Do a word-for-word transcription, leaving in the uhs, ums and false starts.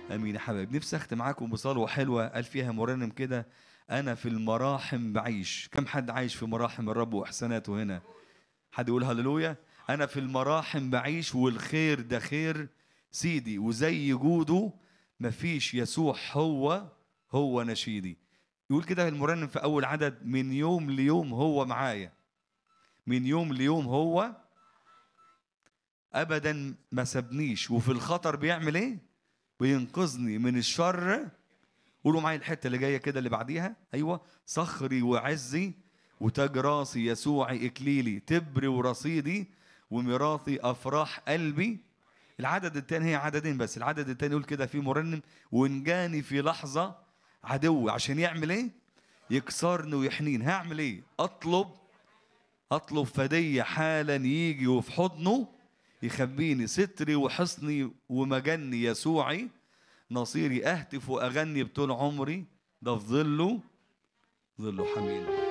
امين يا حبايب. نفسي اختم معاكم بصلوه حلوه قال فيها مرنم كده: انا في المراحم بعيش. كم حد عايش في مراحم الرب واحساناته هنا؟ حد يقول هللويا. انا في المراحم بعيش والخير ده خير سيدي، وزي جوده مفيش، يسوع هو هو نشيدي. يقول كده المرنم في اول عدد: من يوم ليوم هو معايا، من يوم ليوم هو ابدا ما سابنيش، وفي الخطر بيعمل ايه؟ بينقذني من الشر. قولوا معايا الحته اللي جايه كده اللي بعديها. ايوه: صخري وعزي وتاج راسي، يسوعي اكليلي، تبري ورصيدي وميراثي افراح قلبي. العدد الثاني، هي عددين بس، العدد الثاني يقول كده في مرنم: وان جاني في لحظه عدو عشان يعمل ايه؟ يكسرني ويحنين. هعمل ايه؟ اطلب اطلب فدية حالا يجي وفي حضنه يخبيني، ستري وحصني ومجني، يسوعي نصيري، اهتف واغني بطول عمري، ده في ظله ظله حميل.